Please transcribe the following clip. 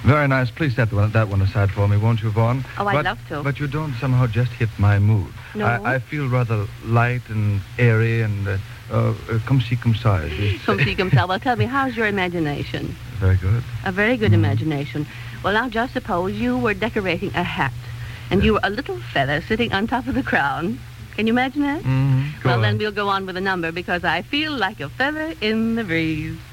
Very nice. Please set that one aside for me, won't you, Vaughn? Oh, I'd love to. But you don't somehow just hit my mood. No? I feel rather light and airy and comme ci, comme ça. Comme ci, comme ça. Well, tell me, how's your imagination? Very good. A very good imagination. Well, now just suppose you were decorating a hat, and you were a little feather sitting on top of the crown. Can you imagine that? Mm-hmm. Well, then we'll go on with the number, because I feel like a feather in the breeze.